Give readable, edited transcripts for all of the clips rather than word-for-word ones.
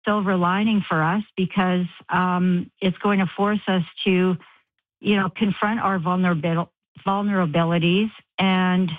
silver lining for us because it's going to force us to, confront our vulnerabilities and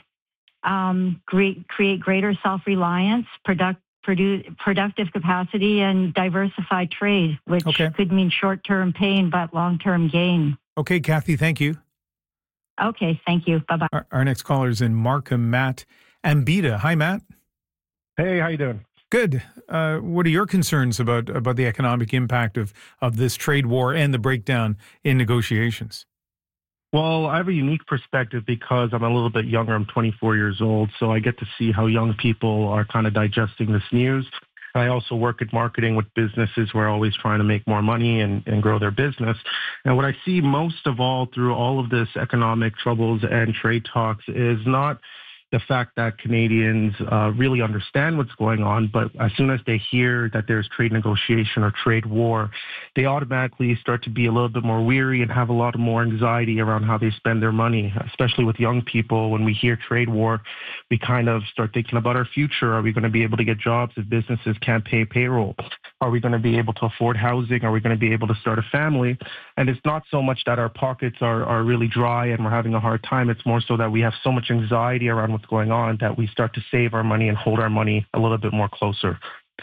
create greater self-reliance, productive capacity, and diversified trade, which could mean short-term pain but long-term gain. Okay, Kathy, thank you. Okay, thank you. Bye-bye. Our next caller is in Markham, Matt Ambita. Hi, Matt. Hey, how you doing? Good. What are your concerns about the economic impact of this trade war and the breakdown in negotiations? Well, I have a unique perspective because I'm a little bit younger. I'm 24 years old, so I get to see how young people are kind of digesting this news. I also work in marketing with businesses who are always trying to make more money and grow their business. And what I see most of all through all of this economic troubles and trade talks is not the fact that Canadians really understand what's going on, but as soon as they hear that there's trade negotiation or trade war, they automatically start to be a little bit more weary and have a lot more anxiety around how they spend their money, especially with young people. When we hear trade war, we kind of start thinking about our future. Are we going to be able to get jobs if businesses can't pay payroll? Are we going to be able to afford housing? Are we going to be able to start a family? And it's not so much that our pockets are really dry and we're having a hard time. It's more so that we have so much anxiety around what's going on that we start to save our money and hold our money a little bit more closer.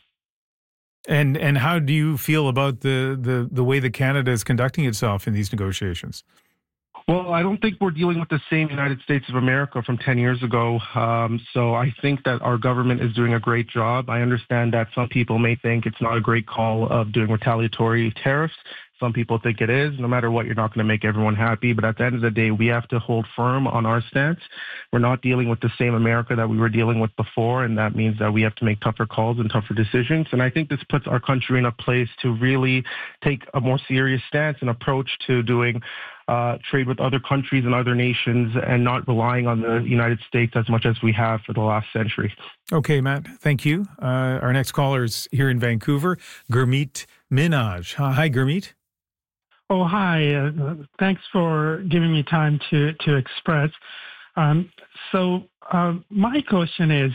And how do you feel about the way that Canada is conducting itself in these negotiations? Well, I don't think we're dealing with the same United States of America from 10 years ago. So I think that our government is doing a great job. I understand that some people may think it's not a great call of doing retaliatory tariffs. Some people think it is. No matter what, you're not going to make everyone happy. But at the end of the day, we have to hold firm on our stance. We're not dealing with the same America that we were dealing with before, and that means that we have to make tougher calls and tougher decisions. And I think this puts our country in a place to really take a more serious stance and approach to doing trade with other countries and other nations and not relying on the United States as much as we have for the last century. Okay, Matt, thank you. Our next caller is here in Vancouver, Gurmeet Minaj. Hi, Gurmeet. Oh, hi. Thanks for giving me time to express. So my question is,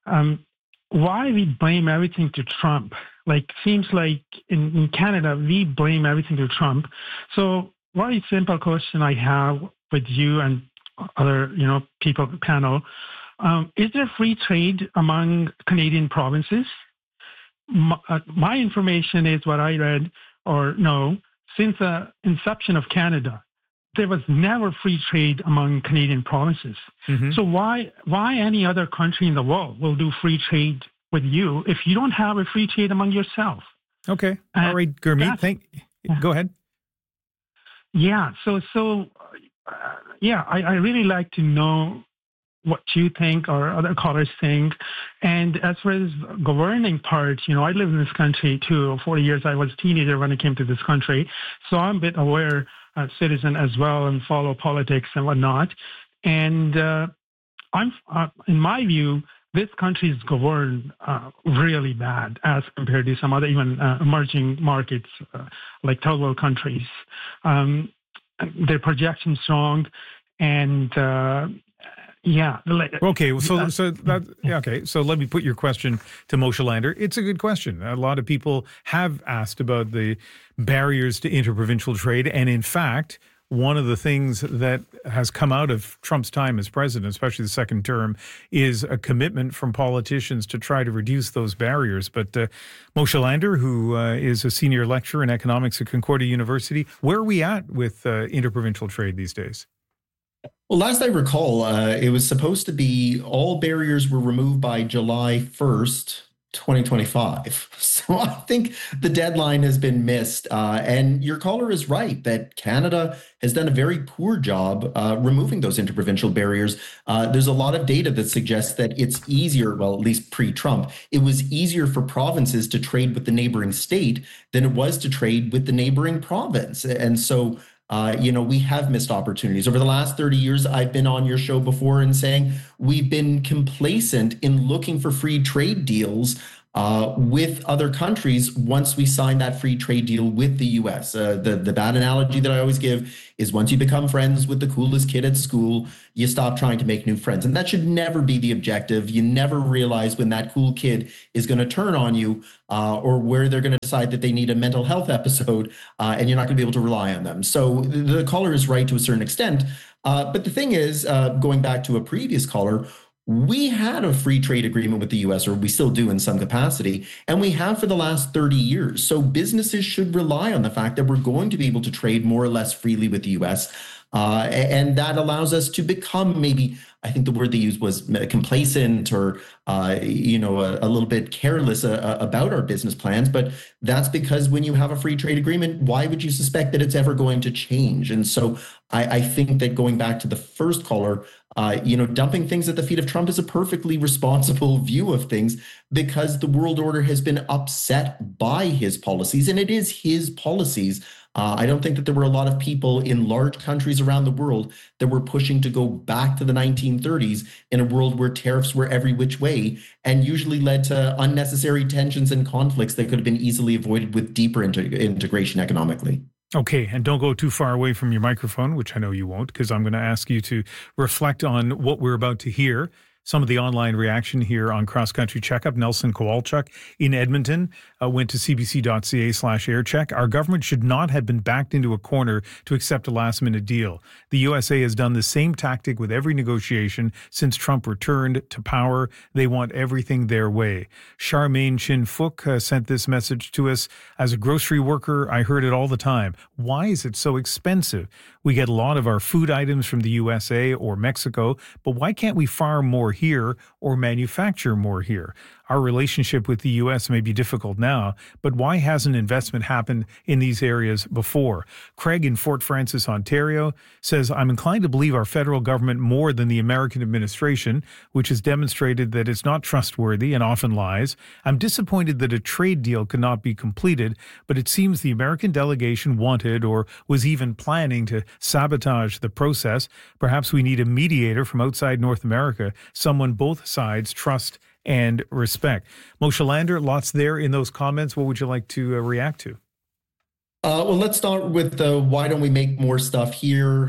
why we blame everything to Trump? Seems like in Canada, we blame everything to Trump. So very simple question I have with you and other, people on the panel. Is there free trade among Canadian provinces? My information is what I read or know. Since the inception of Canada, there was never free trade among Canadian provinces. Mm-hmm. So why any other country in the world will do free trade with you if you don't have a free trade among yourself? Okay. All right, Gurmeet, go ahead. Yeah. I really like to know what you think or other callers think. And as far as governing part, I live in this country too. 40 years, I was a teenager when I came to this country. So I'm a bit aware citizen as well and follow politics and whatnot. And in my view, this country is governed really bad as compared to some other even emerging markets like third world countries. Their projection's wrong, and Okay. So let me put your question to Moshe Lander. It's a good question. A lot of people have asked about the barriers to interprovincial trade, and in fact, one of the things that has come out of Trump's time as president, especially the second term, is a commitment from politicians to try to reduce those barriers. But Moshe Lander, who is a senior lecturer in economics at Concordia University, where are we at with interprovincial trade these days? Well, last I recall, it was supposed to be all barriers were removed by July 1st, 2025. So I think the deadline has been missed. And your caller is right that Canada has done a very poor job removing those interprovincial barriers. There's a lot of data that suggests that it's easier, well, at least pre-Trump, it was easier for provinces to trade with the neighboring state than it was to trade with the neighboring province. And so we have missed opportunities. Over the last 30 years, I've been on your show before and saying we've been complacent in looking for free trade deals with other countries once we sign that free trade deal with the US. The bad analogy that I always give is once you become friends with the coolest kid at school, you stop trying to make new friends. And that should never be the objective. You never realize when that cool kid is going to turn on you or where they're going to decide that they need a mental health episode and you're not going to be able to rely on them. So the caller is right to a certain extent. But the thing is, going back to a previous caller, we had a free trade agreement with the US, or we still do in some capacity, and we have for the last 30 years. So businesses should rely on the fact that we're going to be able to trade more or less freely with the US. And that allows us to become maybe, I think the word they used was complacent or, a little bit careless about our business plans. But that's because when you have a free trade agreement, why would you suspect that it's ever going to change? And so I think that going back to the first caller, dumping things at the feet of Trump is a perfectly responsible view of things because the world order has been upset by his policies, and it is his policies. I don't think that there were a lot of people in large countries around the world that were pushing to go back to the 1930s in a world where tariffs were every which way and usually led to unnecessary tensions and conflicts that could have been easily avoided with deeper integration economically. Okay, and don't go too far away from your microphone, which I know you won't, because I'm going to ask you to reflect on what we're about to hear. Some of the online reaction here on Cross Country Checkup. Nelson Kowalchuk in Edmonton went to cbc.ca/aircheck. Our government should not have been backed into a corner to accept a last-minute deal. The USA has done the same tactic with every negotiation since Trump returned to power. They want everything their way. Charmaine Chin Fook sent this message to us. As a grocery worker, I heard it all the time. Why is it so expensive? We get a lot of our food items from the USA or Mexico, but why can't we farm more here or manufacture more here? Our relationship with the U.S. may be difficult now, but why hasn't investment happened in these areas before? Craig in Fort Francis, Ontario, says, I'm inclined to believe our federal government more than the American administration, which has demonstrated that it's not trustworthy and often lies. I'm disappointed that a trade deal could not be completed, but it seems the American delegation wanted or was even planning to sabotage the process. Perhaps we need a mediator from outside North America, someone both sides trust and respect. Moshe Lander, lots there in those comments. What would you like to react to? Well, let's start with why don't we make more stuff here?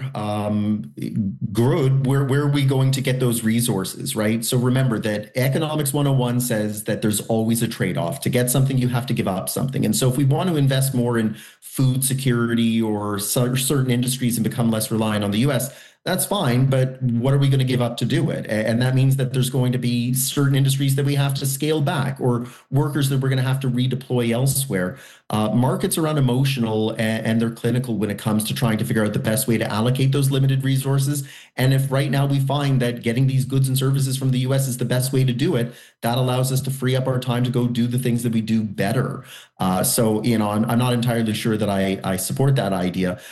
Good. Where are we going to get those resources, right? So remember that Economics 101 says that there's always a trade-off. To get something, you have to give up something. And so if we want to invest more in food security or certain industries and become less reliant on the U.S., that's fine, but what are we going to give up to do it? And that means that there's going to be certain industries that we have to scale back or workers that we're going to have to redeploy elsewhere. Markets are unemotional and they're clinical when it comes to trying to figure out the best way to allocate those limited resources. And if right now we find that getting these goods and services from the US is the best way to do it, that allows us to free up our time to go do the things that we do better. So, I'm not entirely sure that I support that idea.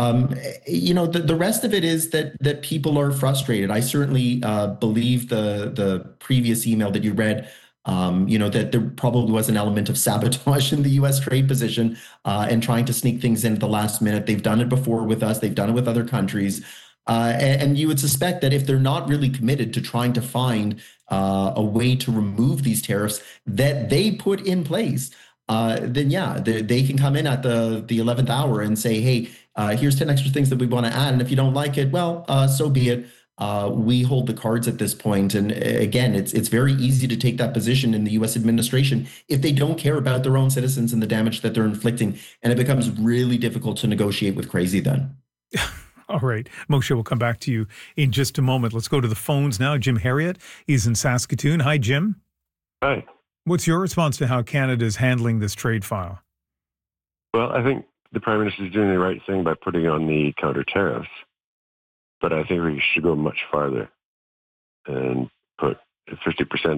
The rest of it is that people are frustrated. I certainly believe the previous email that you read, that there probably was an element of sabotage in the U.S. trade position and trying to sneak things in at the last minute. They've done it before with us. They've done it with other countries. And you would suspect that if they're not really committed to trying to find a way to remove these tariffs that they put in place, then yeah, they can come in at the 11th hour and say, hey, here's 10 extra things that we want to add. And if you don't like it, well, so be it. We hold the cards at this point. And again, it's very easy to take that position in the U.S. administration if they don't care about their own citizens and the damage that they're inflicting. And it becomes really difficult to negotiate with crazy then. All right. Moshe, we'll come back to you in just a moment. Let's go to the phones now. Jim Harriet is in Saskatoon. Hi, Jim. Hi. What's your response to how Canada is handling this trade file? Well, I think the Prime Minister is doing the right thing by putting on the counter tariffs, but I think we should go much farther and put a 50%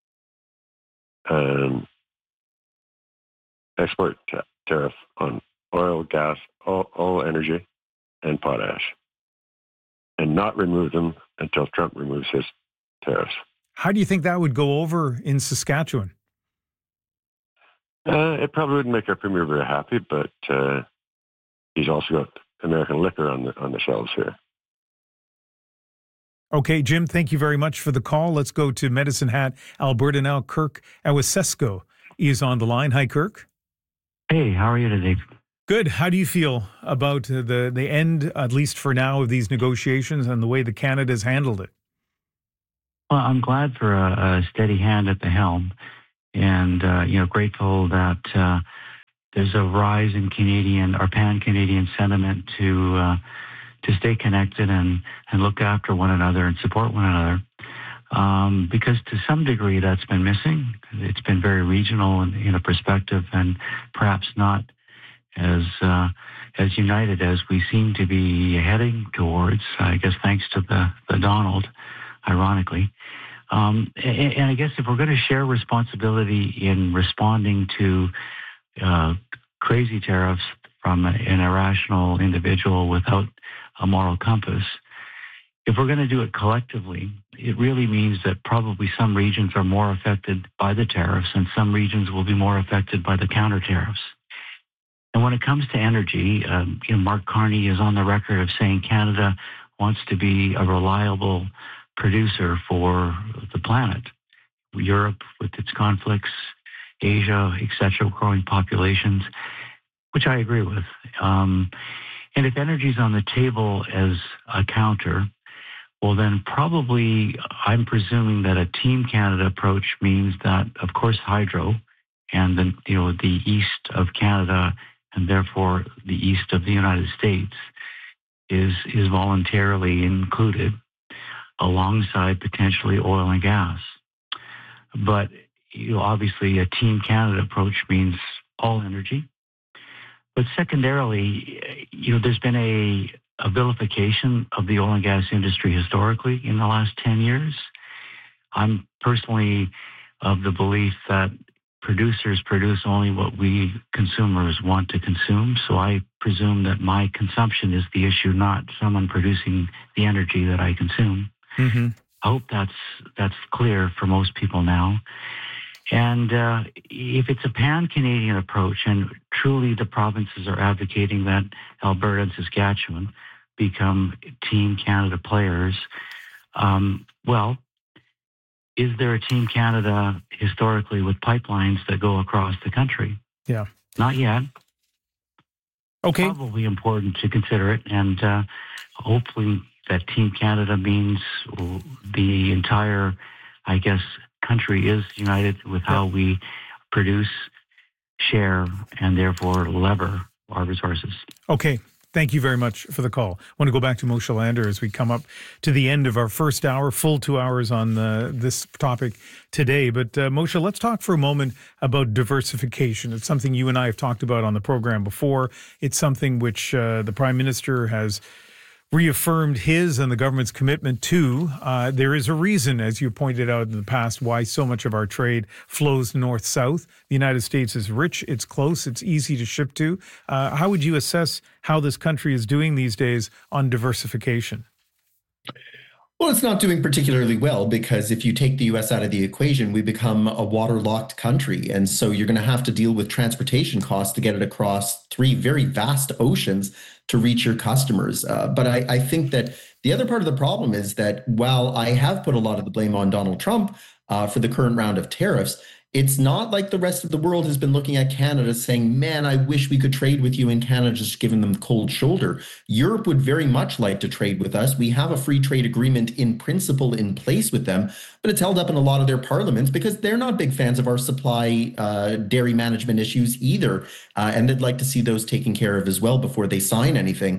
export tariff on oil, gas, all energy, and potash, and not remove them until Trump removes his tariffs. How do you think that would go over in Saskatchewan? It probably wouldn't make our premier very happy, but he's also got American liquor on the shelves here. Okay, Jim, thank you very much for the call. Let's go to Medicine Hat, Alberta now. Kirk Awasesco is on the line. Hi, Kirk. Hey, how are you today? Good. How do you feel about the end, at least for now, of these negotiations and the way that Canada's handled it? Well, I'm glad for a steady hand at the helm, and grateful that there's a rise in Canadian or pan-Canadian sentiment to stay connected and look after one another and support one another. Because to some degree that's been missing. It's been very regional in a perspective, and perhaps not as united as we seem to be heading towards, I guess thanks to the Donald, ironically. And I guess if we're going to share responsibility in responding to crazy tariffs from an irrational individual without a moral compass, if we're going to do it collectively, it really means that probably some regions are more affected by the tariffs and some regions will be more affected by the counter tariffs. And when it comes to energy, Mark Carney is on the record of saying Canada wants to be a reliable producer for the planet. Europe, with its conflicts, Asia, etc., growing populations, which I agree with. And if energy is on the table as a counter, well, then probably I'm presuming that a Team Canada approach means that, of course, hydro and the east of Canada and therefore the east of the United States is voluntarily included alongside potentially oil and gas. But obviously a Team Canada approach means all energy. But secondarily, there's been a vilification of the oil and gas industry historically in the last 10 years. I'm personally of the belief that producers produce only what we consumers want to consume. So I presume that my consumption is the issue, not someone producing the energy that I consume. Mm-hmm. I hope that's clear for most people now. And if it's a pan-Canadian approach, and truly the provinces are advocating that Alberta and Saskatchewan become Team Canada players, well, is there a Team Canada historically with pipelines that go across the country? Yeah. Not yet. Okay. Probably important to consider it, and hopefully that Team Canada means the entire, I guess, country is united with how we produce, share, and therefore lever our resources. Okay. Thank you very much for the call. I want to go back to Moshe Lander as we come up to the end of our first hour, full 2 hours on this topic today. But Moshe, let's talk for a moment about diversification. It's something you and I have talked about on the program before. It's something which the Prime Minister has reaffirmed his and the government's commitment to. There is a reason, as you pointed out in the past, why so much of our trade flows north-south. The United States is rich, it's close, it's easy to ship to. How would you assess how this country is doing these days on diversification? Well, it's not doing particularly well because if you take the U.S. out of the equation, we become a waterlocked country. And so you're going to have to deal with transportation costs to get it across 3 very vast oceans to reach your customers. But I think that the other part of the problem is that while I have put a lot of the blame on Donald Trump for the current round of tariffs, it's not like the rest of the world has been looking at Canada saying, man, I wish we could trade with you, and Canada just giving them the cold shoulder. Europe would very much like to trade with us. We have a free trade agreement in principle in place with them, but it's held up in a lot of their parliaments because they're not big fans of our supply dairy management issues either. And they'd like to see those taken care of as well before they sign anything.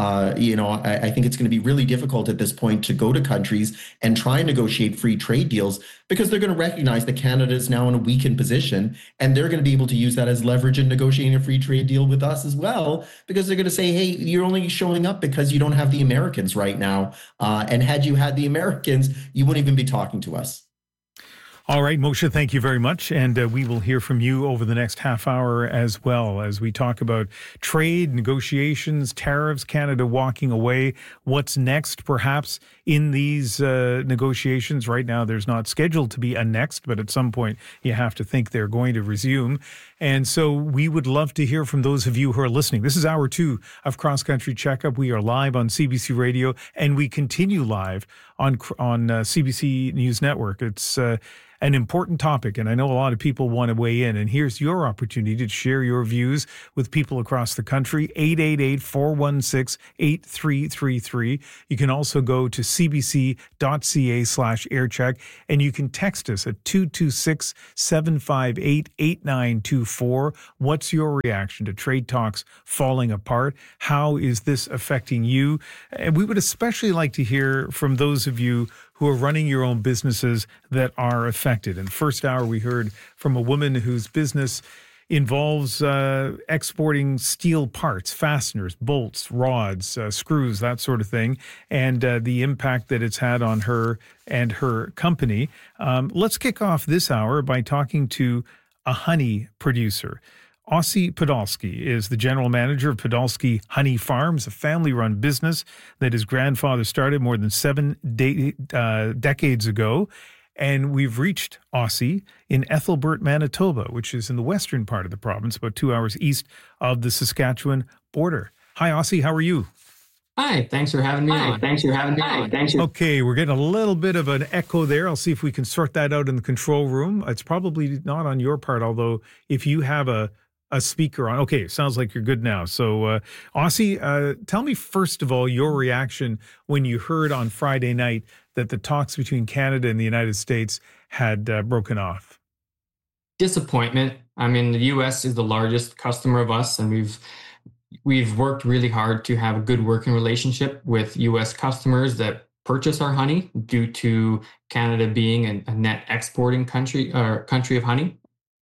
I think it's going to be really difficult at this point to go to countries and try and negotiate free trade deals because they're going to recognize that Canada is now in a weakened position, and they're going to be able to use that as leverage in negotiating a free trade deal with us as well, because they're going to say, hey, you're only showing up because you don't have the Americans right now. And had you had the Americans, you wouldn't even be talking to us. All right, Moshe, thank you very much. And we will hear from you over the next half hour as well as we talk about trade, negotiations, tariffs, Canada walking away. What's next, perhaps, in these negotiations? Right now, there's not scheduled to be a next, but at some point, you have to think they're going to resume. And so we would love to hear from those of you who are listening. This is hour 2 of Cross Country Checkup. We are live on CBC Radio, and we continue live on CBC News Network. It's an important topic, and I know a lot of people want to weigh in. And here's your opportunity to share your views with people across the country. 888-416-8333. You can also go to cbc.ca/aircheck, and you can text us at 226-758-8924. What's your reaction to trade talks falling apart? How is this affecting you? And we would especially like to hear from those of you who are running your own businesses that are affected. In the first hour, we heard from a woman whose business involves exporting steel parts, fasteners, bolts, rods, screws, that sort of thing, and the impact that it's had on her and her company. Let's kick off this hour by talking to a honey producer. Ossie Podolsky is the general manager of Podolsky Honey Farms, a family-run business that his grandfather started more than 7 decades ago. And we've reached Ossie in Ethelbert, Manitoba, which is in the western part of the province, about 2 hours east of the Saskatchewan border. Hi, Ossie. How are you? Hi. Thanks for having me on. Okay, we're getting a little bit of an echo there. I'll see if we can sort that out in the control room. It's probably not on your part, although if you have a speaker on. Okay, sounds like you're good now. So, Ossie, tell me first of all your reaction when you heard on Friday night that the talks between Canada and the United States had broken off. Disappointment. I mean, the U.S. is the largest customer of us, and we've worked really hard to have a good working relationship with U.S. customers that purchase our honey due to Canada being a net exporting country of honey.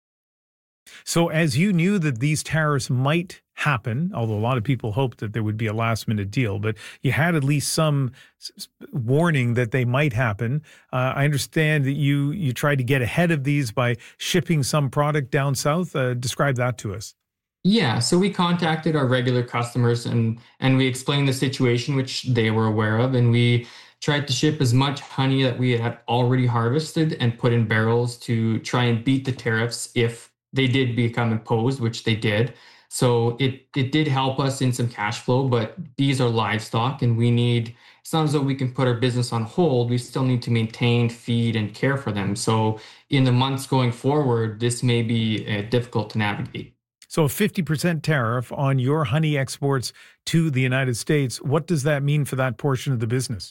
So as you knew that these tariffs might happen, although a lot of people hoped that there would be a last-minute deal, but you had at least some warning that they might happen. I understand that you tried to get ahead of these by shipping some product down south. Describe that to us. Yeah, so we contacted our regular customers and we explained the situation, which they were aware of, and we tried to ship as much honey that we had already harvested and put in barrels to try and beat the tariffs if they did become imposed, which they did. So it did help us in some cash flow, but these are livestock and it's not as though we can put our business on hold. We still need to maintain, feed, and care for them. So in the months going forward, this may be difficult to navigate. So a 50% tariff on your honey exports to the United States, what does that mean for that portion of the business?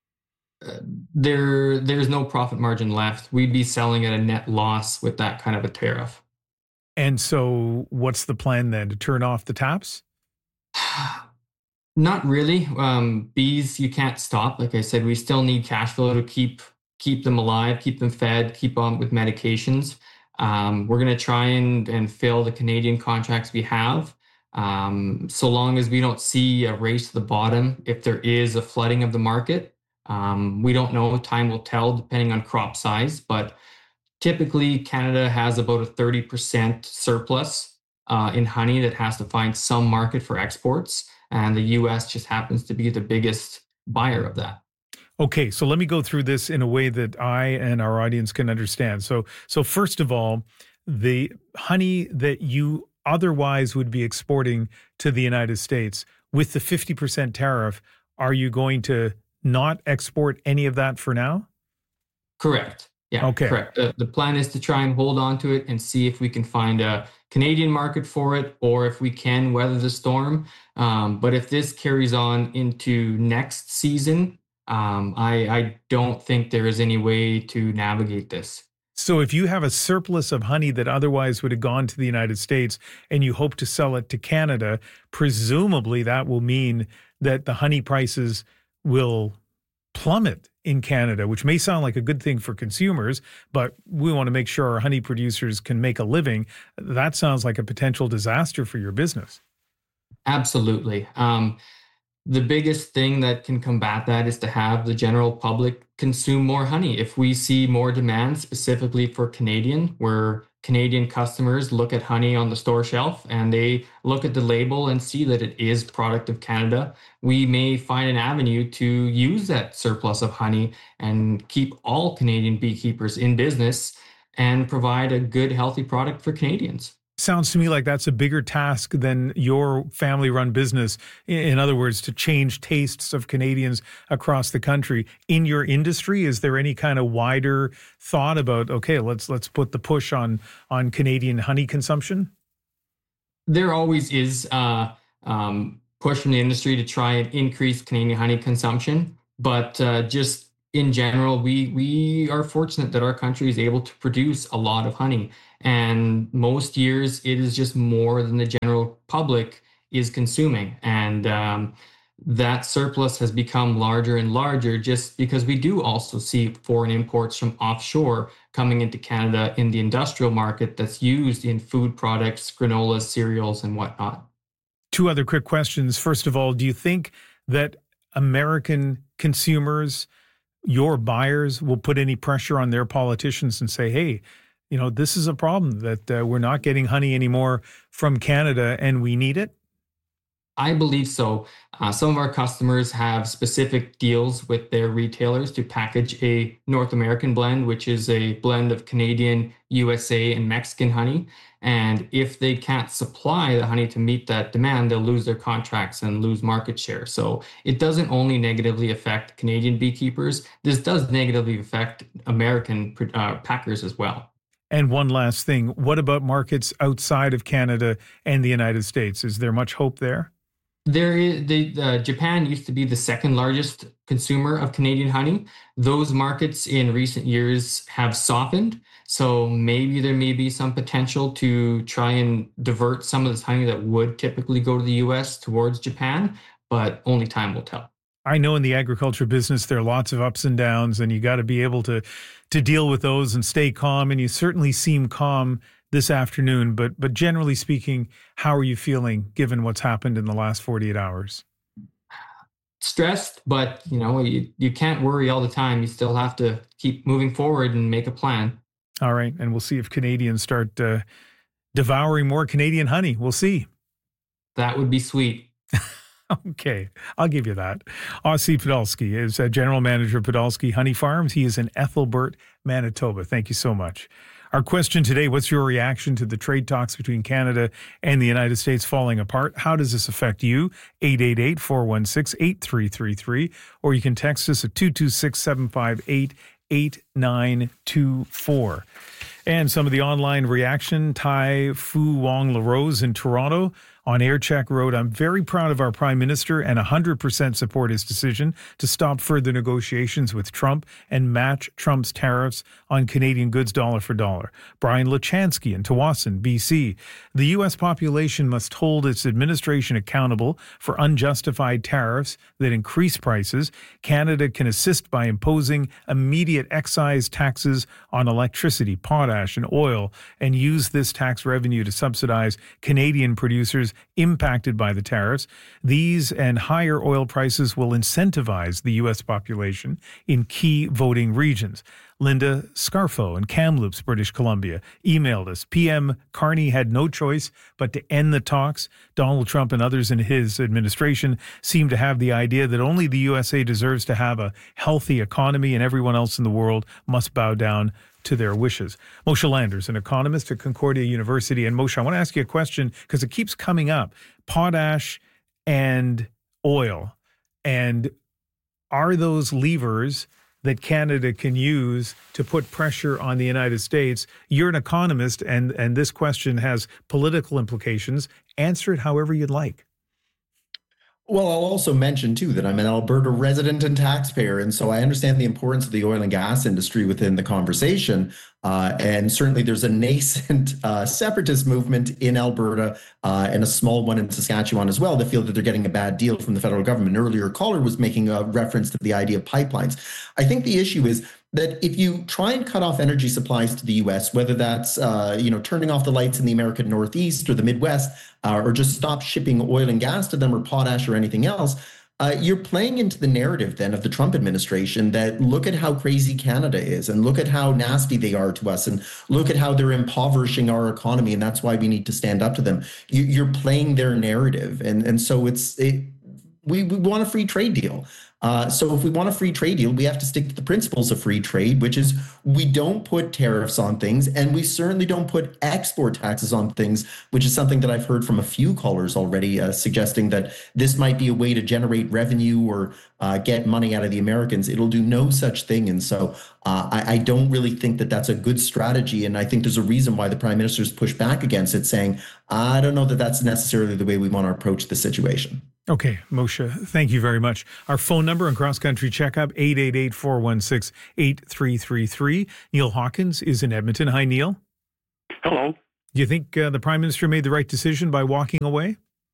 There's no profit margin left. We'd be selling at a net loss with that kind of a tariff. And so what's the plan then, to turn off the taps? Not really. Bees, you can't stop. Like I said, we still need cash flow to keep them alive, keep them fed, keep on with medications. We're going to try and fill the Canadian contracts we have. So long as we don't see a race to the bottom, if there is a flooding of the market, we don't know. Time will tell depending on crop size, but typically, Canada has about a 30% surplus in honey that has to find some market for exports, and the U.S. just happens to be the biggest buyer of that. Okay, so let me go through this in a way that I and our audience can understand. So first of all, the honey that you otherwise would be exporting to the United States, with the 50% tariff, are you going to not export any of that for now? Correct. Yeah, okay. Correct. The plan is to try and hold on to it and see if we can find a Canadian market for it, or if we can weather the storm. But if this carries on into next season, I don't think there is any way to navigate this. So if you have a surplus of honey that otherwise would have gone to the United States and you hope to sell it to Canada, presumably that will mean that the honey prices will plummet in Canada, which may sound like a good thing for consumers, but we want to make sure our honey producers can make a living. That sounds like a potential disaster for your business. Absolutely. the biggest thing that can combat that is to have the general public consume more honey. If we see more demand specifically for Canadian, where Canadian customers look at honey on the store shelf and they look at the label and see that it is product of Canada, we may find an avenue to use that surplus of honey and keep all Canadian beekeepers in business and provide a good, healthy product for Canadians. Sounds to me like that's a bigger task than your family-run business. In other words, to change tastes of Canadians across the country. In your industry, is there any kind of wider thought about, okay, let's put the push on Canadian honey consumption? There always is push from the industry to try and increase Canadian honey consumption, but just in general, we are fortunate that our country is able to produce a lot of honey. And most years, it is just more than the general public is consuming. And that surplus has become larger and larger just because we do also see foreign imports from offshore coming into Canada in the industrial market that's used in food products, granola, cereals, and whatnot. Two other quick questions. First of all, do you think that American consumers, your buyers, will put any pressure on their politicians and say, hey, you know, this is a problem that we're not getting honey anymore from Canada and we need it? I believe so. Some of our customers have specific deals with their retailers to package a North American blend, which is a blend of Canadian, USA, and Mexican honey. And if they can't supply the honey to meet that demand, they'll lose their contracts and lose market share. So it doesn't only negatively affect Canadian beekeepers. This does negatively affect American packers as well. And one last thing, what about markets outside of Canada and the United States? Is there much hope there? There is Japan used to be the second largest consumer of Canadian honey. Those markets in recent years have softened. So maybe there may be some potential to try and divert some of this honey that would typically go to the US towards Japan, but only time will tell. I know in the agriculture business, there are lots of ups and downs, and you got to be able to deal with those and stay calm. And you certainly seem calm this afternoon. But generally speaking, how are you feeling given what's happened in the last 48 hours? Stressed, but you can't worry all the time. You still have to keep moving forward and make a plan. All right. And we'll see if Canadians start devouring more Canadian honey. We'll see. That would be sweet. Okay, I'll give you that. Ossie Podolsky is General Manager of Podolsky Honey Farms. He is in Ethelbert, Manitoba. Thank you so much. Our question today, what's your reaction to the trade talks between Canada and the United States falling apart? How does this affect you? 888-416-8333. Or you can text us at 226-758-8924. And some of the online reaction, Tai Fu Wong LaRose in Toronto. On Air Check wrote, I'm very proud of our Prime Minister and 100% support his decision to stop further negotiations with Trump and match Trump's tariffs on Canadian goods dollar for dollar. Brian Lachansky in Tawasin, BC. The U.S. population must hold its administration accountable for unjustified tariffs that increase prices. Canada can assist by imposing immediate excise taxes on electricity, potash, and oil, and use this tax revenue to subsidize Canadian producers impacted by the tariffs. These and higher oil prices will incentivize the U.S. population in key voting regions. Linda Scarfo in Kamloops, British Columbia, emailed us. PM Carney had no choice but to end the talks. Donald Trump and others in his administration seem to have the idea that only the USA deserves to have a healthy economy and everyone else in the world must bow down to their wishes. Moshe Landers, an economist at Concordia University. And Moshe, I want to ask you a question because it keeps coming up. Potash and oil. And are those levers that Canada can use to put pressure on the United States? You're an economist, and this question has political implications. Answer it however you'd like. Well, I'll also mention, too, that I'm an Alberta resident and taxpayer, and so I understand the importance of the oil and gas industry within the conversation. And certainly there's a nascent separatist movement in Alberta and a small one in Saskatchewan as well that feel that they're getting a bad deal from the federal government. An earlier caller was making a reference to the idea of pipelines. I think the issue is that if you try and cut off energy supplies to the U.S., whether that's turning off the lights in the American Northeast or the Midwest, or just stop shipping oil and gas to them or potash or anything else, you're playing into the narrative then of the Trump administration that look at how crazy Canada is and look at how nasty they are to us and look at how they're impoverishing our economy. And that's why we need to stand up to them. You're playing their narrative. And so we want a free trade deal. So if we want a free trade deal, we have to stick to the principles of free trade, which is we don't put tariffs on things, and we certainly don't put export taxes on things, which is something that I've heard from a few callers already suggesting that this might be a way to generate revenue or get money out of the Americans. It'll do no such thing. And so I don't really think that that's a good strategy. And I think there's a reason why the Prime Minister's pushed back against it, saying, I don't know that that's necessarily the way we want to approach the situation. Okay, Moshe, thank you very much. Our phone number and cross-country checkup, 888-416-8333. Neil Hawkins is in Edmonton. Hi, Neil. Hello. Do you think the Prime Minister made the right decision by walking away?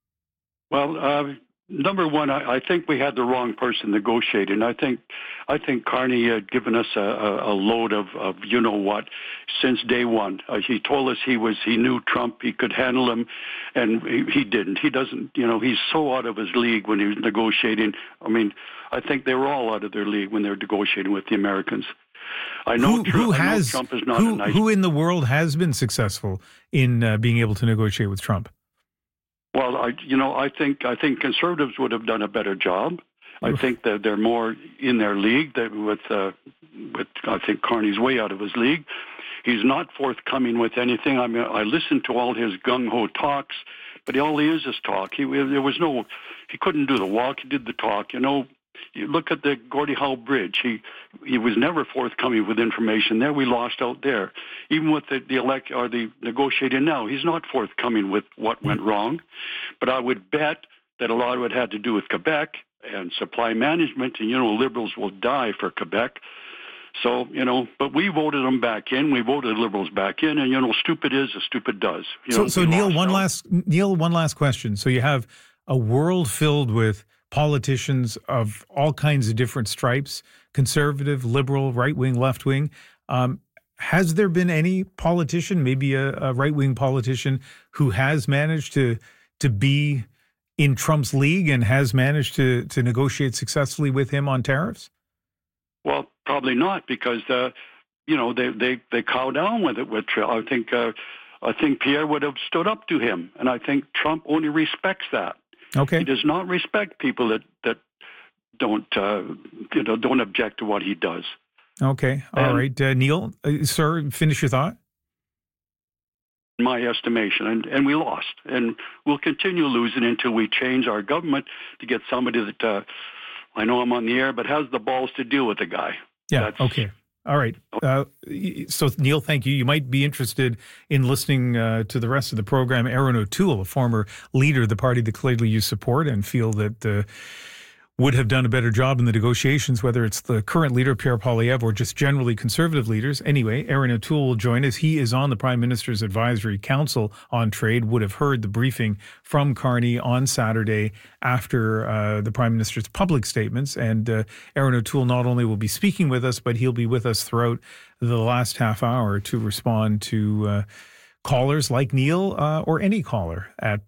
Well, number one, I think we had the wrong person negotiating. I think Carney had given us a load of you know what since day one. He told us he knew Trump, he could handle him, and he didn't. He doesn't. He's so out of his league when he was negotiating. I mean, I think they were all out of their league when they were negotiating with the Americans. I know Trump is not a nice. Who in the world has been successful in being able to negotiate with Trump? Well, I think conservatives would have done a better job. I think that they're more in their league. With I think Carney's way out of his league. He's not forthcoming with anything. I mean, I listened to all his gung ho talks, but all he is talk. He couldn't do the walk. He did the talk. You look at the Gordie Howe Bridge. He was never forthcoming with information there. We lost out there. Even with the negotiating now, he's not forthcoming with what went wrong. But I would bet that a lot of it had to do with Quebec and supply management. And, Liberals will die for Quebec. So, but we voted them back in. We voted Liberals back in. And, stupid is as stupid does. So Neil, one last question. So you have a world filled with politicians of all kinds of different stripes, conservative, liberal, right-wing, left-wing. Has there been any politician, maybe a right-wing politician, who has managed to be in Trump's league and has managed to negotiate successfully with him on tariffs? Well, probably not, because they cow down with it. I think Pierre would have stood up to him, and I think Trump only respects that. Okay. He does not respect people that don't object to what he does. Okay. All right. Neil, sir, finish your thought. In my estimation, and we lost, and we'll continue losing until we change our government to get somebody that I know I'm on the air, but has the balls to deal with the guy. Yeah. Okay. All right. So, Neil, thank you. You might be interested in listening to the rest of the program. Erin O'Toole, a former leader of the party that clearly you support and feel that would have done a better job in the negotiations, whether it's the current leader, Pierre Poilievre, or just generally conservative leaders. Anyway, Erin O'Toole will join us. He is on the Prime Minister's Advisory Council on Trade, would have heard the briefing from Carney on Saturday after the Prime Minister's public statements. And Erin O'Toole not only will be speaking with us, but he'll be with us throughout the last half hour to respond to callers like Neil or any caller at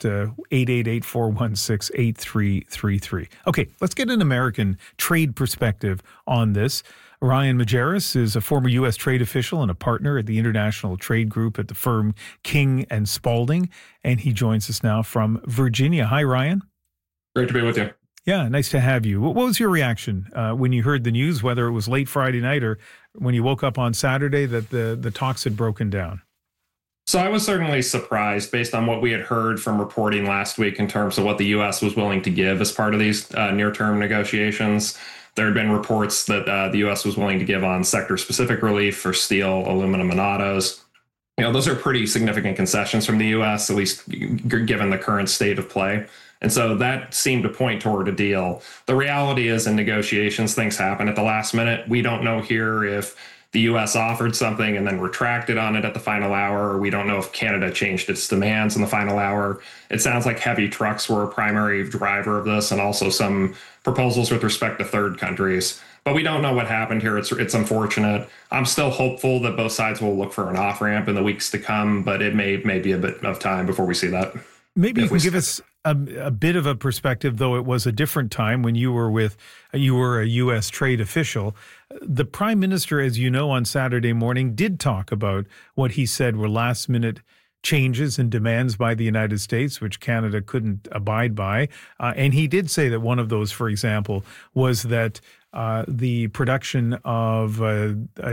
888-416-8333. Okay, let's get an American trade perspective on this. Ryan Majerus is a former U.S. trade official and a partner at the International Trade Group at the firm King & Spalding, and he joins us now from Virginia. Hi, Ryan. Great to be with you. Yeah, nice to have you. What was your reaction when you heard the news, whether it was late Friday night or when you woke up on Saturday, that the talks had broken down? So I was certainly surprised based on what we had heard from reporting last week in terms of what the U.S. was willing to give as part of these near-term negotiations. There had been reports that the U.S. was willing to give on sector-specific relief for steel, aluminum, and autos. Those are pretty significant concessions from the U.S., at least given the current state of play. And so that seemed to point toward a deal. The reality is in negotiations, things happen at the last minute. We don't know here if the U.S. offered something and then retracted on it at the final hour, or we don't know if Canada changed its demands in the final hour. It sounds like heavy trucks were a primary driver of this, and also some proposals with respect to third countries. But we don't know what happened here. It's unfortunate. I'm still hopeful that both sides will look for an off-ramp in the weeks to come, but it may be a bit of time before we see that. Maybe you can give us a bit of a perspective, though it was a different time when you were a U.S. trade official. The Prime Minister, as you know, on Saturday morning did talk about what he said were last-minute changes and demands by the United States, which Canada couldn't abide by. And he did say that one of those, for example, was that the production of a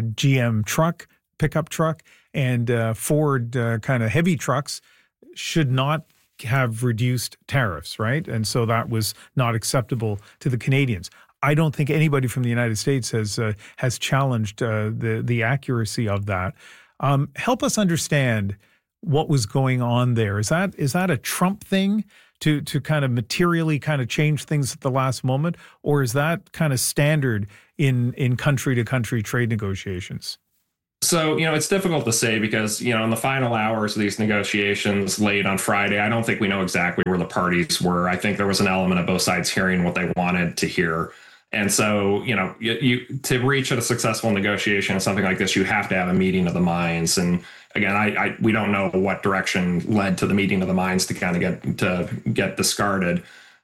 GM pickup truck, and Ford kind of heavy trucks should not have reduced tariffs, right? And so that was not acceptable to the Canadians. I don't think anybody from the United States has challenged the accuracy of that. Help us understand what was going on there. Is that a Trump thing to kind of materially kind of change things at the last moment, or is that kind of standard in country to country trade negotiations? So, it's difficult to say because, in the final hours of these negotiations late on Friday, I don't think we know exactly where the parties were. I think there was an element of both sides hearing what they wanted to hear. And so, you to reach a successful negotiation, something like this, you have to have a meeting of the minds. And again, we don't know what direction led to the meeting of the minds to kind of get discarded.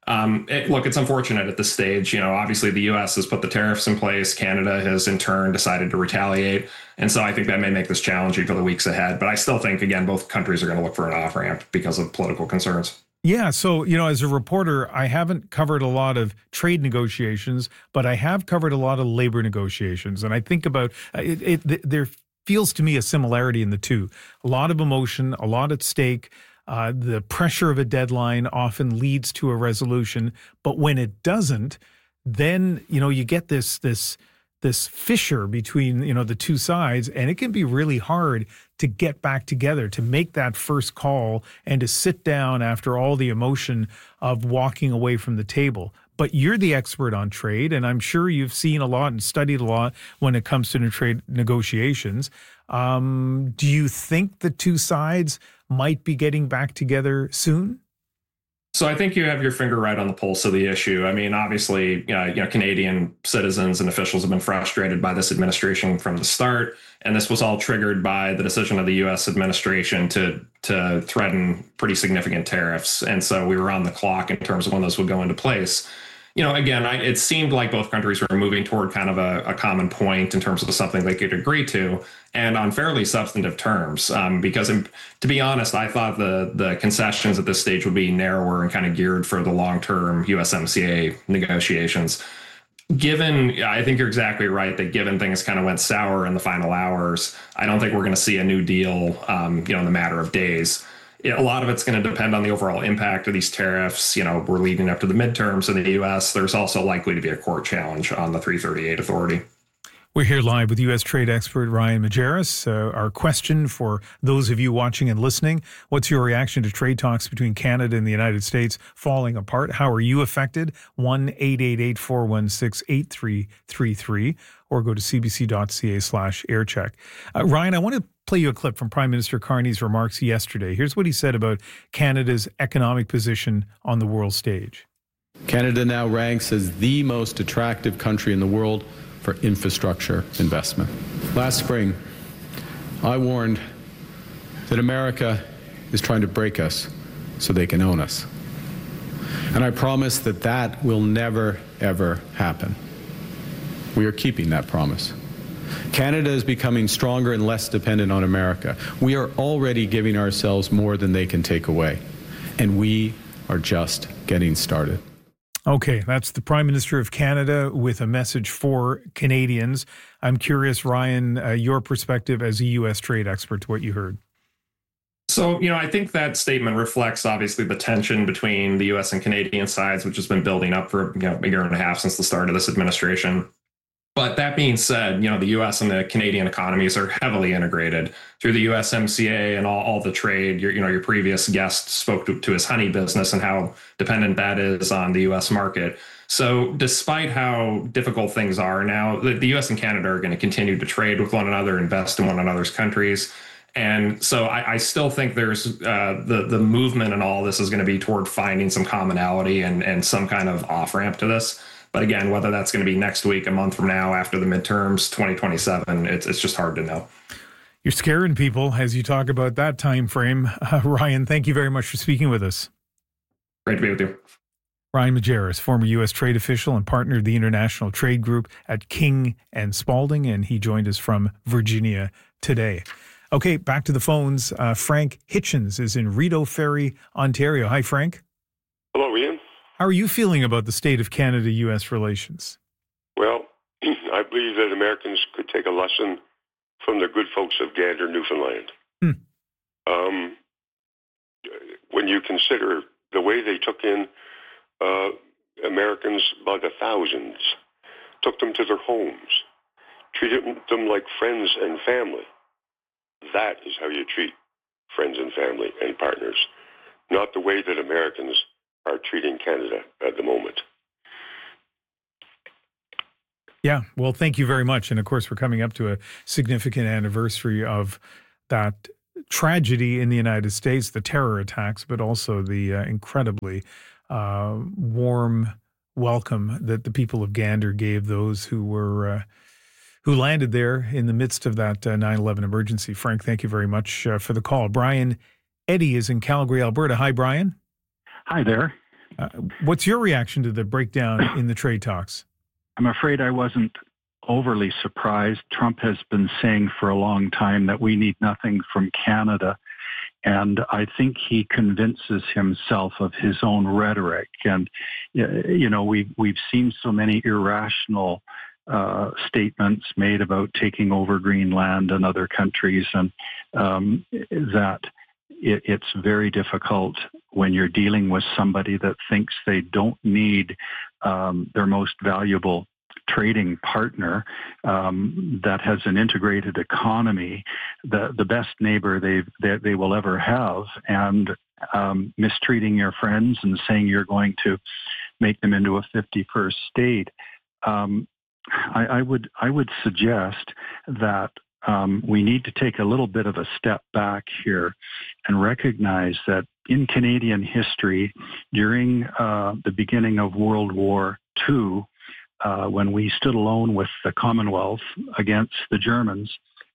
It's unfortunate at this stage. Obviously the U.S. has put the tariffs in place. Canada has in turn decided to retaliate. And so I think that may make this challenging for the weeks ahead. But I still think, again, both countries are going to look for an off-ramp because of political concerns. Yeah. So, as a reporter, I haven't covered a lot of trade negotiations, but I have covered a lot of labor negotiations. And I think about there feels to me a similarity in the two. A lot of emotion, a lot at stake. The pressure of a deadline often leads to a resolution, but when it doesn't, then you get this fissure between the two sides, and it can be really hard to get back together, to make that first call, and to sit down after all the emotion of walking away from the table. But you're the expert on trade, and I'm sure you've seen a lot and studied a lot when it comes to trade negotiations. Do you think the two sides might be getting back together soon? So I think you have your finger right on the pulse of the issue. I mean, obviously, Canadian citizens and officials have been frustrated by this administration from the start, and this was all triggered by the decision of the U.S. administration to threaten pretty significant tariffs. And so we were on the clock in terms of when those would go into place. It seemed like both countries were moving toward kind of a common point in terms of something they could agree to, and on fairly substantive terms. Because to be honest, I thought the concessions at this stage would be narrower and kind of geared for the long-term USMCA negotiations. I think you're exactly right that given things kind of went sour in the final hours, I don't think we're going to see a new deal, in the matter of days. A lot of it's going to depend on the overall impact of these tariffs. We're leading up to the midterms in the U.S. There's also likely to be a court challenge on the 338 authority. We're here live with U.S. trade expert Ryan Majerus. Our question for those of you watching and listening: what's your reaction to trade talks between Canada and the United States falling apart? How are you affected? 1-888-416-8333 or go to cbc.ca/aircheck. Ryan, I want to play you a clip from Prime Minister Carney's remarks yesterday. Here's what he said about Canada's economic position on the world stage. Canada now ranks as the most attractive country in the world for infrastructure investment. Last spring, I warned that America is trying to break us so they can own us. And I promised that that will never, ever happen. We are keeping that promise. Canada is becoming stronger and less dependent on America. We are already giving ourselves more than they can take away. And we are just getting started. Okay, that's the Prime Minister of Canada with a message for Canadians. I'm curious, Ryan, your perspective as a U.S. trade expert to what you heard. So, I think that statement reflects obviously the tension between the U.S. and Canadian sides, which has been building up for a year and a half since the start of this administration. But that being said, the U.S. and the Canadian economies are heavily integrated through the USMCA and all the trade. Your previous guest spoke to his honey business and how dependent that is on the U.S. market. So despite how difficult things are now, the U.S. and Canada are going to continue to trade with one another, invest in one another's countries. And so I still think there's the movement and all this is going to be toward finding some commonality and some kind of off-ramp to this. But again, whether that's going to be next week, a month from now, after the midterms, 2027, it's just hard to know. You're scaring people as you talk about that time frame. Ryan, thank you very much for speaking with us. Great to be with you. Brian Majerus, former U.S. trade official and partner of the International Trade Group at King & Spalding, and he joined us from Virginia today. Okay, back to the phones. Frank Hitchens is in Rideau Ferry, Ontario. Hi, Frank. Hello, Ian. How are you feeling about the state of Canada-U.S. relations? Well, I believe that Americans could take a lesson from the good folks of Gander, Newfoundland. When you consider the way they took in Americans by the thousands, took them to their homes, treated them like friends and family. That is how you treat friends and family and partners, not the way that Americans are treating Canada at the moment. Yeah, well, thank you very much. And of course, we're coming up to a significant anniversary of that tragedy in the United States, the terror attacks, but also the incredibly warm welcome that the people of Gander gave those who were who landed there in the midst of that 9/11 emergency. Frank, thank you very much for the call. Brian Eddy is in Calgary, Alberta. Hi, Brian. Hi there. What's your reaction to the breakdown in the trade talks? I'm afraid I wasn't overly surprised. Trump has been saying for a long time that we need nothing from Canada. And I think he convinces himself of his own rhetoric. And, you know, we've seen so many irrational statements made about taking over Greenland and other countries, and that it's very difficult when you're dealing with somebody that thinks they don't need their most valuable trading partner that has an integrated economy, the best neighbor they will ever have, and mistreating your friends and saying you're going to make them into a 51st state. I would suggest that we need to take a little bit of a step back here and recognize that in Canadian history, during the beginning of World War II, when we stood alone with the Commonwealth against the Germans,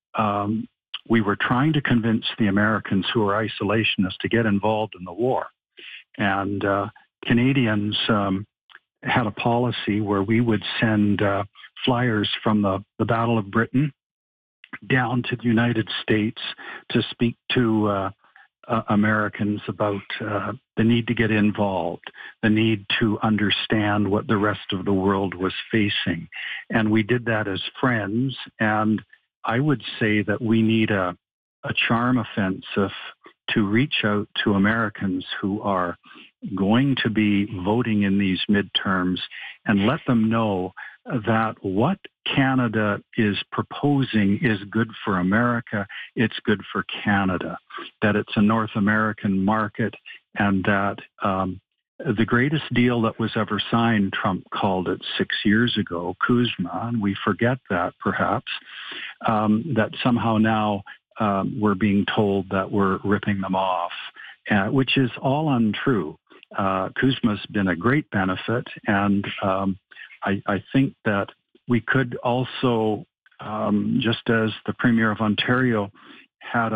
we were trying to convince the Americans who were isolationists to get involved in the war. And Canadians had a policy where we would send flyers from the Battle of Britain down to the United States to speak to Americans about the need to get involved, the need to understand what the rest of the world was facing. And we did that as friends. And I would say that we need a charm offensive to reach out to Americans who are going to be voting in these midterms and let them know that what Canada is proposing is good for America, it's good for Canada, that it's a North American market, and that the greatest deal that was ever signed, Trump called it 6 years ago, CUSMA, and we forget that perhaps, that somehow now we're being told that we're ripping them off, which is all untrue. CUSMA's been a great benefit, and I think that we could also, just as the Premier of Ontario had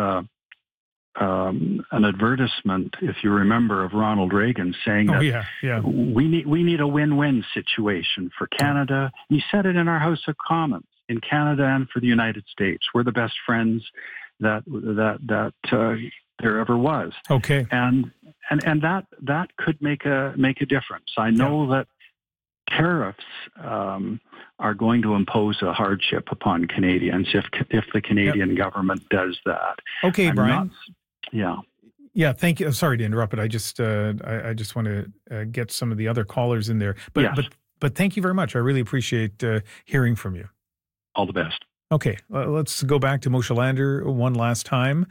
an advertisement, if you remember, of Ronald Reagan saying that we need a win-win situation for Canada. He said it in our House of Commons, in Canada and for the United States. We're the best friends that there ever was. Okay, and that could make a difference. I know that tariffs are going to impose a hardship upon Canadians if the Canadian government does that. Okay, Brian. Yeah, thank you. Sorry to interrupt, but I just want to get some of the other callers in there. But thank you very much. I really appreciate hearing from you. All the best. Okay, let's go back to Moshe Lander one last time.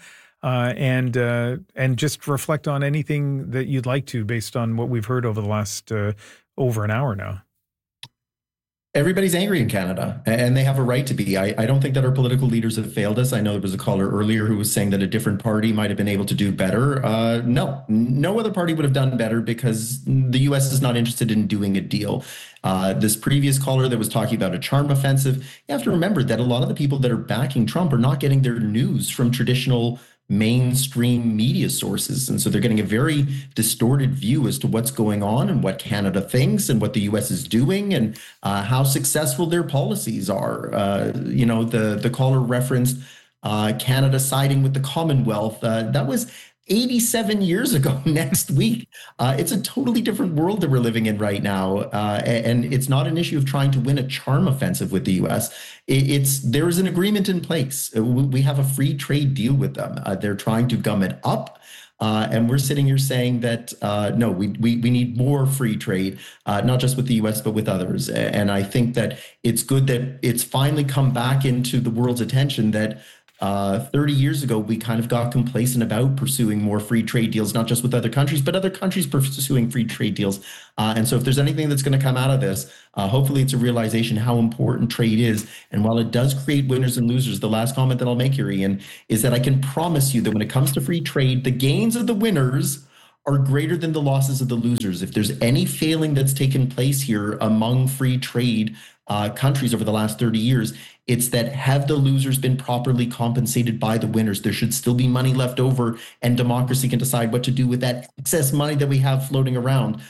And just reflect on anything that you'd like to, based on what we've heard over the last over an hour now. Everybody's angry in Canada, and they have a right to be. I don't think that our political leaders have failed us. I know there was a caller earlier who was saying that a different party might have been able to do better. No other party would have done better because the U.S. is not interested in doing a deal. This previous caller that was talking about a charm offensive, you have to remember that a lot of the people that are backing Trump are not getting their news from traditional mainstream media sources. And so they're getting a very distorted view as to what's going on and what Canada thinks and what the US is doing and how successful their policies are. The caller referenced Canada siding with the Commonwealth. That was 87 years ago next week. It's a totally different world that we're living in right now. And it's not an issue of trying to win a charm offensive with the US. There is an agreement in place. We have a free trade deal with them. They're trying to gum it up. And we're sitting here saying that, no, we need more free trade, not just with the US, but with others. And I think that it's good that it's finally come back into the world's attention that 30 years ago, we kind of got complacent about pursuing more free trade deals, not just with other countries, but other countries pursuing free trade deals. And so if there's anything that's going to come out of this, hopefully it's a realization how important trade is. And while it does create winners and losers, the last comment that I'll make here, Ian, is that I can promise you that when it comes to free trade, the gains of the winners are greater than the losses of the losers. If there's any failing that's taken place here among free trade countries over the last 30 years, it's that have the losers been properly compensated by the winners? There should still be money left over, and democracy can decide what to do with that excess money that we have floating around.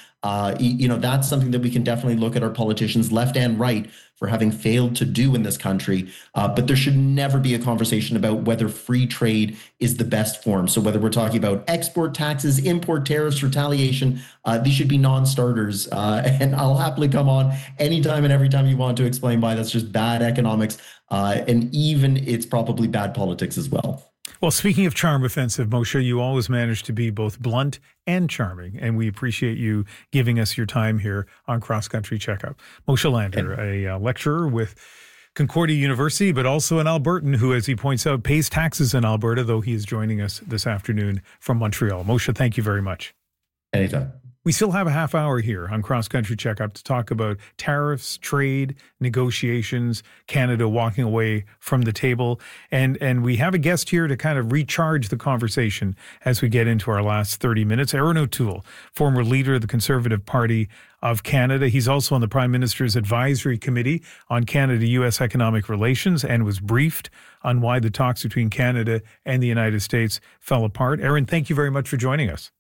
That's something that we can definitely look at our politicians, left and right, for having failed to do in this country. But there should never be a conversation about whether free trade is the best form. So whether we're talking about export taxes, import tariffs, retaliation, these should be non-starters. And I'll happily come on anytime and every time you want to explain why that's just bad economics. And even it's probably bad politics as well. Well, speaking of charm offensive, Moshe, you always manage to be both blunt and charming, and we appreciate you giving us your time here on Cross Country Checkup. Moshe Lander, a lecturer with Concordia University, but also an Albertan who, as he points out, pays taxes in Alberta, though he is joining us this afternoon from Montreal. Moshe, thank you very much. Anytime. We still have a half hour here on Cross Country Checkup to talk about tariffs, trade, negotiations, Canada walking away from the table. And we have a guest here to kind of recharge the conversation as we get into our last 30 minutes. Erin O'Toole, former leader of the Conservative Party of Canada. He's also on the Prime Minister's Advisory Committee on Canada-U.S. economic relations and was briefed on why the talks between Canada and the United States fell apart. Erin, thank you very much for joining us.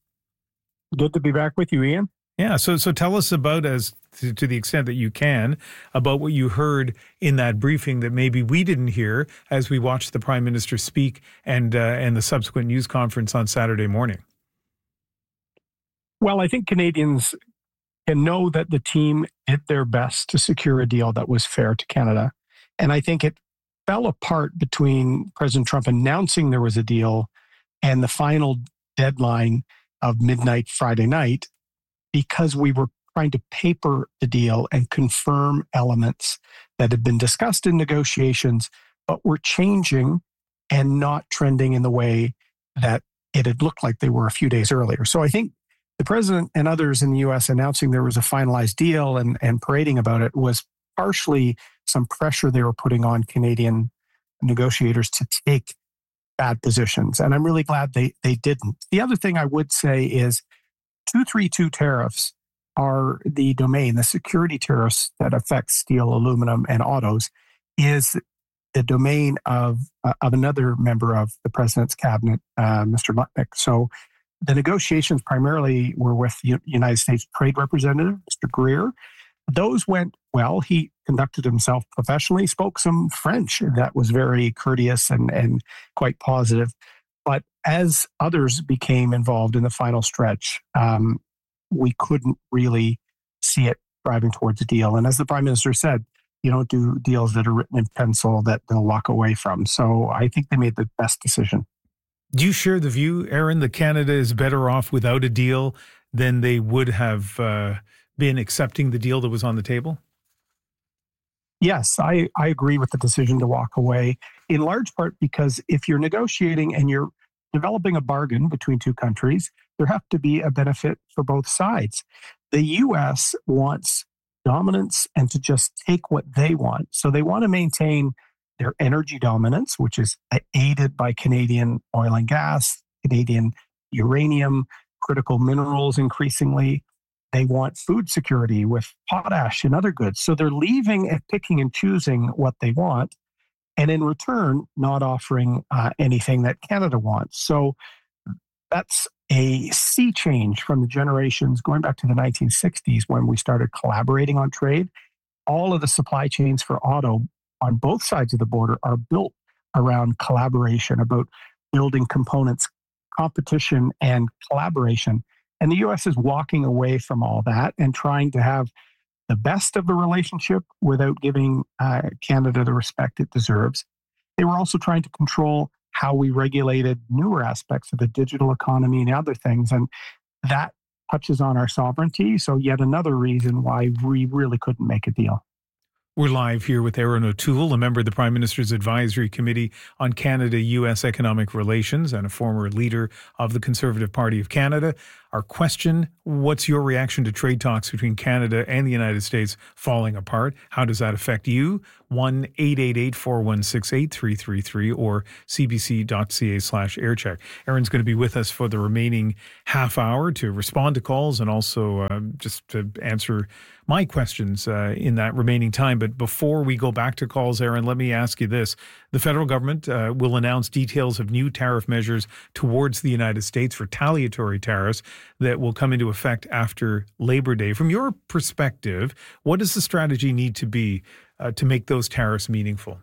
Good to be back with you, Ian. Yeah, so tell us about, as to the extent that you can, about what you heard in that briefing that maybe we didn't hear as we watched the Prime Minister speak and the subsequent news conference on Saturday morning. Well, I think Canadians can know that the team did their best to secure a deal that was fair to Canada. And I think it fell apart between President Trump announcing there was a deal and the final deadline of midnight Friday night, because we were trying to paper the deal and confirm elements that had been discussed in negotiations, but were changing and not trending in the way that it had looked like they were a few days earlier. So I think the president and others in the U.S. announcing there was a finalized deal and parading about it was partially some pressure they were putting on Canadian negotiators to take bad positions. And I'm really glad they didn't. The other thing I would say is 232 tariffs are the domain, the security tariffs that affect steel, aluminum, and autos is the domain of another member of the president's cabinet, Mr. Lutnick. So the negotiations primarily were with the United States Trade Representative, Mr. Greer. Those went well. He conducted himself professionally, spoke some French that was very courteous and quite positive. But as others became involved in the final stretch, we couldn't really see it driving towards a deal. And as the Prime Minister said, you don't do deals that are written in pencil that they'll walk away from. So I think they made the best decision. Do you share the view, Erin, that Canada is better off without a deal than they would have been accepting the deal that was on the table? Yes, I agree with the decision to walk away, in large part because if you're negotiating and you're developing a bargain between two countries, there have to be a benefit for both sides. The U.S. wants dominance and to just take what they want. So they want to maintain their energy dominance, which is aided by Canadian oil and gas, Canadian uranium, critical minerals increasingly. They want food security with potash and other goods. So they're leaving and picking and choosing what they want. and in return, not offering anything that Canada wants. So that's a sea change from the generations going back to the 1960s when we started collaborating on trade. All of the supply chains for auto on both sides of the border are built around collaboration, about building components, competition, and collaboration. And the U.S. is walking away from all that and trying to have the best of the relationship without giving Canada the respect it deserves. They were also trying to control how we regulated newer aspects of the digital economy and other things. And that touches on our sovereignty. So yet another reason why we really couldn't make a deal. We're live here with Erin O'Toole, a member of the Prime Minister's Advisory Committee on Canada-U.S. Economic Relations and a former leader of the Conservative Party of Canada. Our question, what's your reaction to trade talks between Canada and the United States falling apart? How does that affect you? 1-888-416-8333 or cbc.ca/aircheck. Erin's going to be with us for the remaining half hour to respond to calls and also just to answer my questions in that remaining time. But before we go back to calls, Erin, let me ask you this. The federal government will announce details of new tariff measures towards the United States, retaliatory tariffs that will come into effect after Labor Day. From your perspective, what does the strategy need to be to make those tariffs meaningful?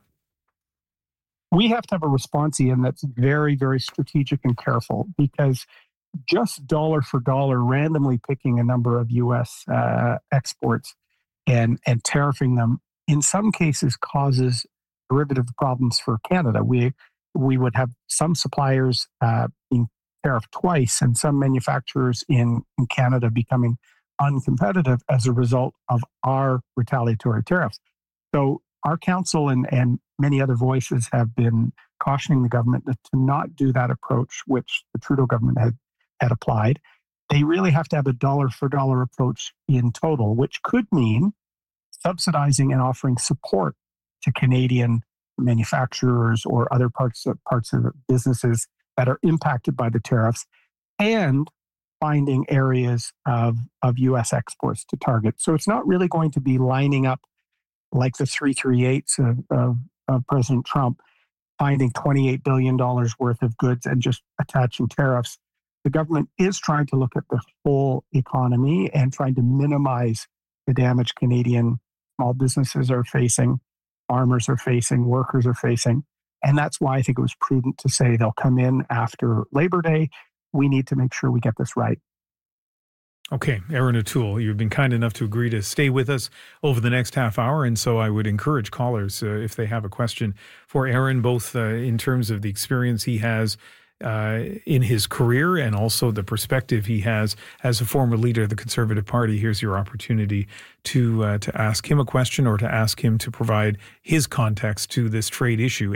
We have to have a response, Ian, that's very, very strategic and careful, because just dollar for dollar, randomly picking a number of U.S. exports and tariffing them, in some cases causes derivative problems for Canada. We would have some suppliers being tariffed twice and some manufacturers in Canada becoming uncompetitive as a result of our retaliatory tariffs. So our council and many other voices have been cautioning the government to not do that approach, which the Trudeau government had applied. They really have to have a dollar for dollar approach in total, which could mean subsidizing and offering support to Canadian manufacturers or other parts of businesses that are impacted by the tariffs, and finding areas of U.S. exports to target. So it's not really going to be lining up like the 338s of President Trump, finding $28 billion worth of goods and just attaching tariffs. The government is trying to look at the whole economy and trying to minimize the damage Canadian small businesses are facing, farmers are facing, workers are facing. And that's why I think it was prudent to say they'll come in after Labor Day. We need to make sure we get this right. Okay, Erin O'Toole, you've been kind enough to agree to stay with us over the next half hour. And so I would encourage callers, if they have a question for Erin, both in terms of the experience he has in his career and also the perspective he has as a former leader of the Conservative Party. Here's your opportunity to ask him a question or to ask him to provide his context to this trade issue.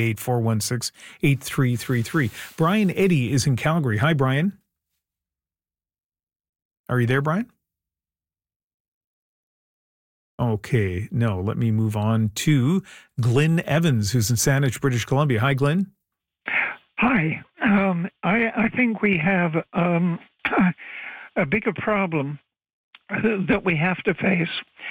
888-416-8333. Brian Eddy is in Calgary. Hi, Brian. Are you there, Brian? Okay, no, let me move on to Glenn Evans, who's in Saanich, British Columbia. Hi, Glenn. Hi. I think we have a bigger problem that we have to face.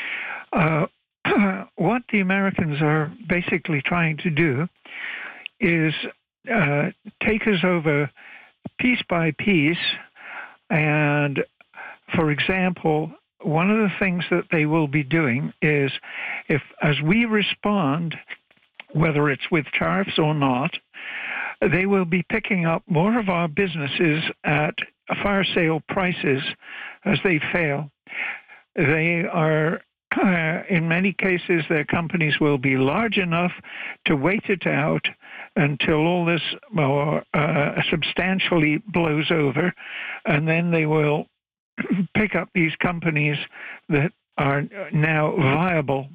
What the Americans are basically trying to do is take us over piece by piece. And, for example, one of the things that they will be doing is, as we respond, whether it's with tariffs or not, they will be picking up more of our businesses at fire sale prices as they fail. They are, in many cases, their companies will be large enough to wait it out until all this substantially blows over, and then they will pick up these companies that are now viable.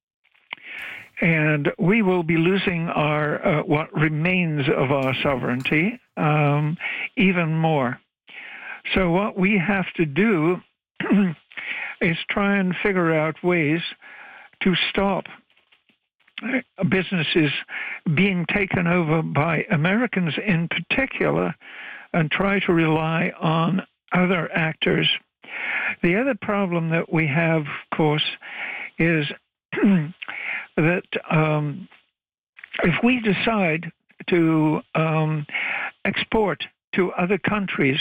And we will be losing our what remains of our sovereignty even more. So what we have to do is try and figure out ways to stop businesses being taken over by Americans in particular, and try to rely on other actors. The other problem that we have, of course, is that if we decide to export to other countries,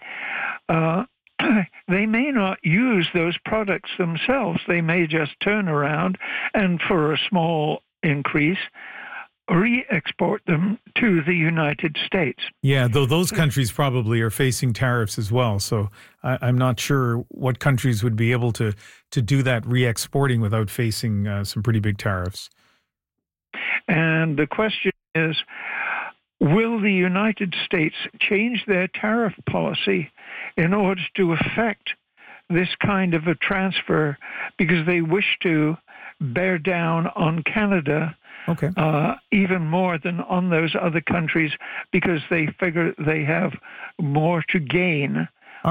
they may not use those products themselves. They may just turn around and, for a small increase, re-export them to the United States. Yeah, though those countries probably are facing tariffs as well. So I'm not sure what countries would be able to do that re-exporting without facing some pretty big tariffs. And the question is, will the United States change their tariff policy in order to affect this kind of a transfer because they wish to bear down on Canada even more than on those other countries because they figure they have more to gain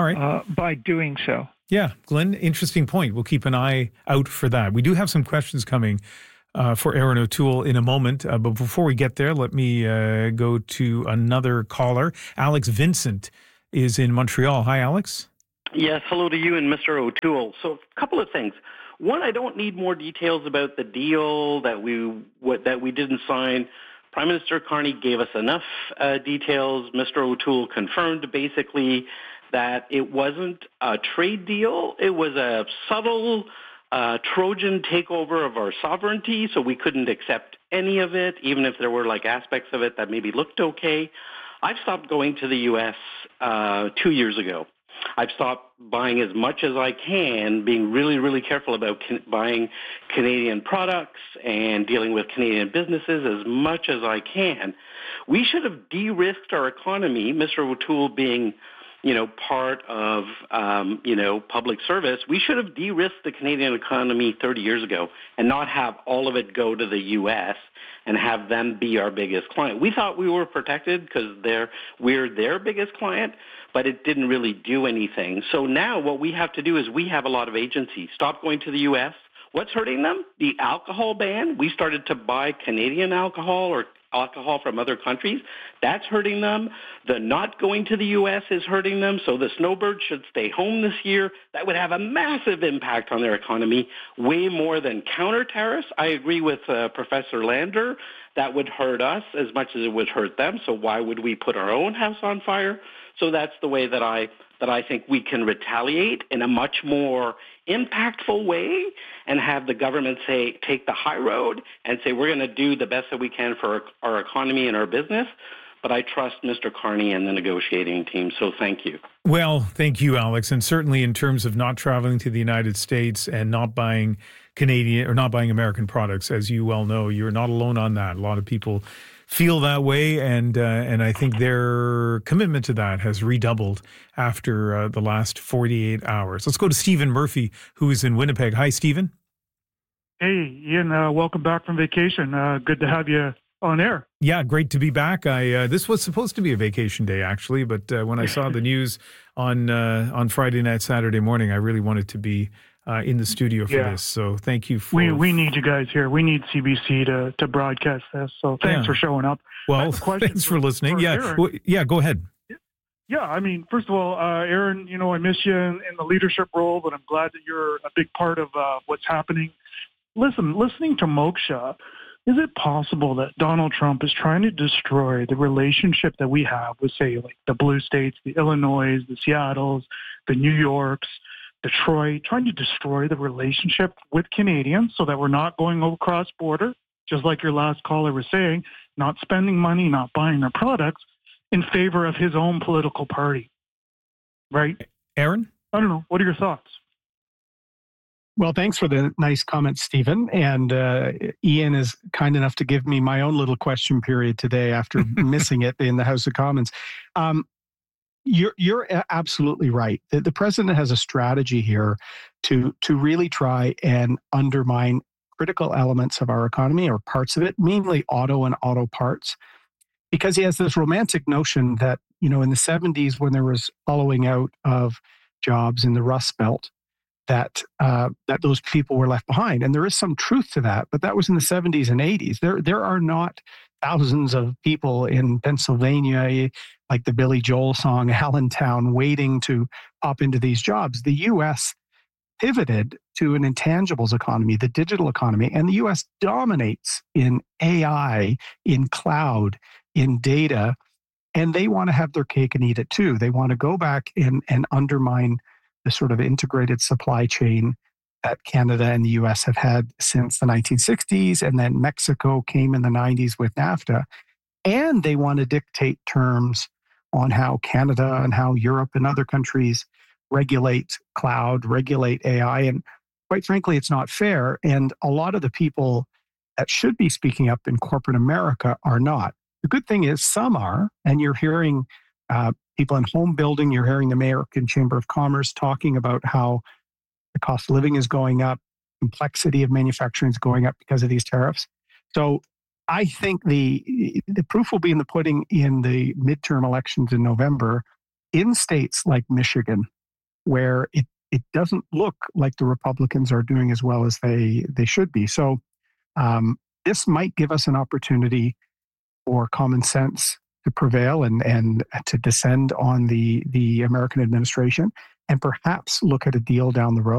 by doing so? Yeah, Glenn, interesting point. We'll keep an eye out for that. We do have some questions coming for Erin O'Toole in a moment. But before we get there, let me go to another caller. Alex Vincent is in Montreal. Hi, Alex. Yes, hello to you and Mr. O'Toole. So a couple of things. One, I don't need more details about the deal that we didn't sign. Prime Minister Carney gave us enough details. Mr. O'Toole confirmed basically that it wasn't a trade deal. It was a subtle Trojan takeover of our sovereignty, so we couldn't accept any of it, even if there were like aspects of it that maybe looked okay. I've stopped going to the U.S. 2 years ago. I've stopped buying as much as I can, being really, really careful about buying Canadian products and dealing with Canadian businesses as much as I can. We should have de-risked our economy, Mr. O'Toole being part of, public service. We should have de-risked the Canadian economy 30 years ago and not have all of it go to the U.S. and have them be our biggest client. We thought we were protected because we're their biggest client, but it didn't really do anything. So now what we have to do is we have a lot of agencies. Stop going to the U.S. What's hurting them? The alcohol ban. We started to buy Canadian alcohol or alcohol from other countries. That's hurting them. The not going to the U.S. is hurting them. So the snowbirds should stay home this year. That would have a massive impact on their economy, way more than counter tariffs. I agree with Professor Lander. That would hurt us as much as it would hurt them. So why would we put our own house on fire? So that's the way that I think we can retaliate in a much more impactful way and have the government take the high road and say, we're going to do the best that we can for our economy and our business. But I trust Mr. Carney and the negotiating team. So thank you. Well, thank you, Alex. And certainly in terms of not traveling to the United States and not buying Canadian or not buying American products, as you well know, you're not alone on that. A lot of people feel that way, and I think their commitment to that has redoubled after the last 48 hours. Let's go to Stephen Murphy, who is in Winnipeg. Hi, Stephen. Hey, Ian. Welcome back from vacation. Good to have you on air. Yeah, great to be back. This was supposed to be a vacation day, actually, but when I saw the news on Friday night, Saturday morning, I really wanted to be in the studio for this. So thank you for... We need you guys here. We need CBC to broadcast this. So thanks for showing up. Well, thanks for listening. Go ahead. Yeah, I mean, first of all, Erin, I miss you in the leadership role, but I'm glad that you're a big part of what's happening. Listening to Moksha, is it possible that Donald Trump is trying to destroy the relationship that we have with, say, like the blue states, the Illinois, the Seattles, the New Yorks, Detroit, trying to destroy the relationship with Canadians so that we're not going across border, just like your last caller was saying, not spending money, not buying their products in favor of his own political party? Right? Erin? I don't know. What are your thoughts? Well, thanks for the nice comments, Stephen. And Ian is kind enough to give me my own little question period today after missing it in the House of Commons. You're absolutely right. The president has a strategy here to really try and undermine critical elements of our economy or parts of it, mainly auto and auto parts, because he has this romantic notion that, in the 70s when there was hollowing out of jobs in the Rust Belt, that those people were left behind. And there is some truth to that, but that was in the 70s and 80s. There are not thousands of people in Pennsylvania, like the Billy Joel song, Allentown, waiting to hop into these jobs. The U.S. pivoted to an intangibles economy, the digital economy, and the U.S. dominates in AI, in cloud, in data, and they want to have their cake and eat it too. They want to go back and undermine the sort of integrated supply chain that Canada and the US have had since the 1960s, and then Mexico came in the 90s with NAFTA. And they want to dictate terms on how Canada and how Europe and other countries regulate cloud, regulate AI. And quite frankly, it's not fair. And a lot of the people that should be speaking up in corporate America are not. The good thing is some are, and you're hearing people in home building, you're hearing the American Chamber of Commerce talking about how the cost of living is going up, complexity of manufacturing is going up because of these tariffs. So I think the proof will be in the pudding in the midterm elections in November in states like Michigan, where it doesn't look like the Republicans are doing as well as they should be. So this might give us an opportunity for common sense to prevail and to descend on the American administration and perhaps look at a deal down the road.